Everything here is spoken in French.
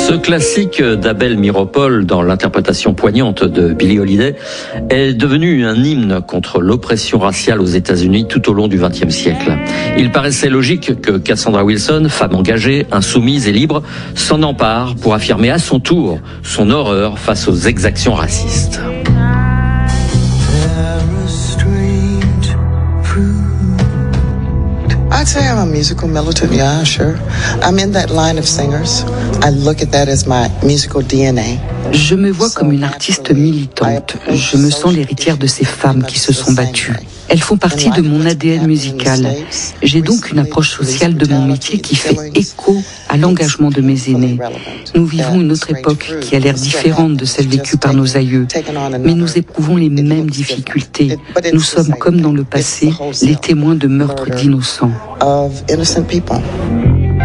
Ce classique d'Abel Meeropol dans l'interprétation poignante de Billie Holiday est devenu un hymne contre l'oppression raciale aux États-Unis tout au long du XXe siècle. Il paraissait logique que Cassandra Wilson, femme engagée, insoumise et libre, s'en empare pour affirmer à son tour son horreur face aux exactions racistes. I'd say I'm a musical militant, yeah, sure. I'm in that line of singers. I look at that as my musical DNA. Je me vois comme une artiste militante. Je me sens l'héritière de ces femmes qui se sont battues. Elles font partie de mon ADN musical. J'ai donc une approche sociale de mon métier qui fait écho à l'engagement de mes aînés. Nous vivons une autre époque qui a l'air différente de celle vécue par nos aïeux. Mais nous éprouvons les mêmes difficultés. Nous sommes, comme dans le passé, les témoins de meurtres d'innocents.